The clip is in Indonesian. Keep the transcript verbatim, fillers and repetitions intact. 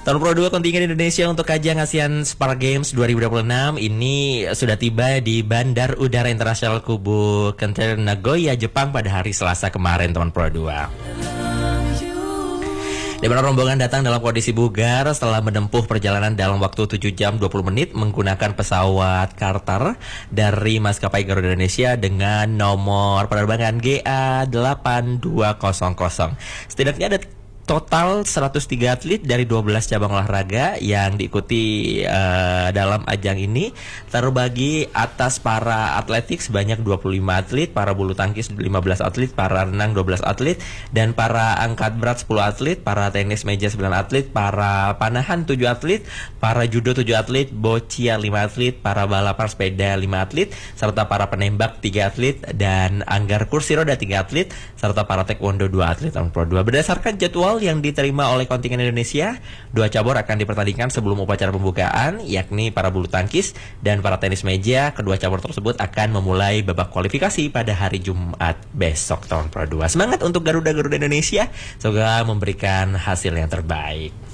Tahun Pro dua kontingen Indonesia untuk ajang ASEAN Para Games dua ribu dua puluh enam ini sudah tiba di Bandar Udara Internasional Kubu Kenter Nagoya, Jepang pada hari Selasa kemarin, teman Pro dua. Di mana rombongan datang dalam kondisi bugar setelah menempuh perjalanan dalam waktu tujuh jam dua puluh menit menggunakan pesawat charter dari maskapai Garuda Indonesia dengan nomor penerbangan G A delapan dua nol nol. Setidaknya ada total seratus tiga atlet dari dua belas cabang olahraga yang diikuti uh, dalam ajang ini, terbagi atas para atletik sebanyak dua puluh lima atlet, para bulu tangkis lima belas atlet, para renang dua belas atlet, dan para angkat berat sepuluh atlet, para tenis meja sembilan atlet, para panahan tujuh atlet, para judo tujuh atlet, boccia lima atlet, para balapan sepeda lima atlet, serta para penembak tiga atlet, dan anggar kursi roda tiga atlet, serta para taekwondo dua atlet tahun Pro dua. Berdasarkan jadwal yang diterima oleh kontingen Indonesia, dua cabur akan dipertandingkan sebelum upacara pembukaan, yakni para bulu tangkis dan para tenis meja. Kedua cabur tersebut akan memulai babak kualifikasi pada hari Jumat besok tahun Pro dua. Semangat untuk Garuda-Garuda Indonesia, semoga memberikan hasil yang terbaik.